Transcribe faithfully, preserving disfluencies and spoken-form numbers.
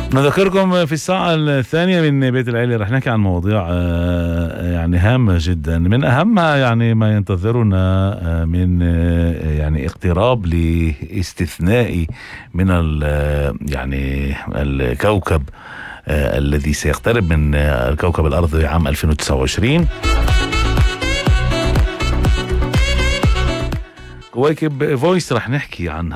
نذكركم في الساعة الثانية من بيت العيلة رح نحكي عن مواضيع يعني هامة جدا، من أهمها يعني ما ينتظرنا من يعني اقتراب لاستثناء من يعني الكوكب الذي سيقترب من الكوكب الأرض عام ألفين وتسعة وعشرين. كواكب فويس رح نحكي عنها.